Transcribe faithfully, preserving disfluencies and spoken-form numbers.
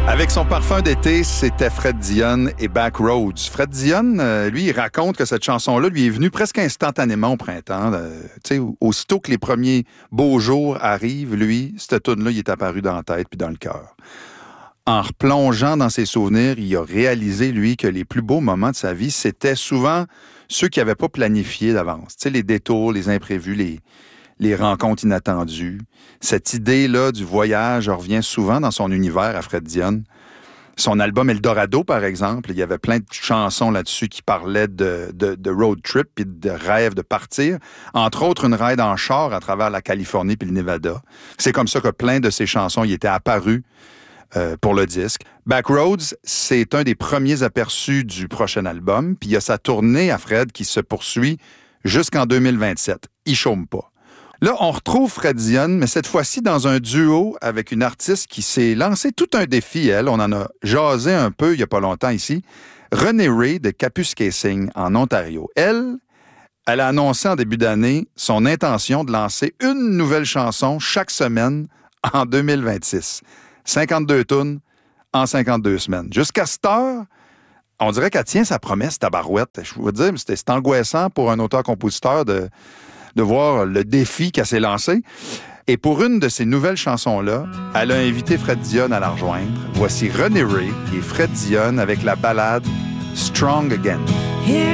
Avec son parfum d'été, c'était Fred Dionne et Backroads. Fred Dionne, euh, lui, il raconte que cette chanson-là lui est venue presque instantanément au printemps. Euh, tu sais, aussitôt que les premiers beaux jours arrivent, lui, cette tune-là, il est apparu dans la tête puis dans le cœur. En replongeant dans ses souvenirs, il a réalisé, lui, que les plus beaux moments de sa vie, c'était souvent ceux qu'il n'avait pas planifiés d'avance. Tu sais, les détours, les imprévus, les... les rencontres inattendues. Cette idée-là du voyage revient souvent dans son univers à Fred Dionne. Son album Eldorado, par exemple, il y avait plein de chansons là-dessus qui parlaient de, de, de road trip puis de rêve de partir. Entre autres, une ride en char à travers la Californie puis le Nevada. C'est comme ça que plein de ces chansons y étaient apparues euh, pour le disque. Backroads, c'est un des premiers aperçus du prochain album. Puis il y a sa tournée à Fred qui se poursuit jusqu'en deux mille vingt-sept. Il chôme pas. Là, on retrouve Fred Dionne, mais cette fois-ci dans un duo avec une artiste qui s'est lancé tout un défi, elle. On en a jasé un peu il n'y a pas longtemps ici. Renée Rae de Kapuskasing, en Ontario. Elle, elle a annoncé en début d'année son intention de lancer une nouvelle chanson chaque semaine en deux mille vingt-six. cinquante-deux tunes en cinquante-deux semaines. Jusqu'à cette heure, on dirait qu'elle tient sa promesse, tabarouette. Je vous dire, c'était, c'est angoissant pour un auteur-compositeur de... de voir le défi qu'elle s'est lancé. Et pour une de ces nouvelles chansons-là, elle a invité Fred Dionne à la rejoindre. Voici Renée Rae et Fred Dionne avec la ballade Strong Again.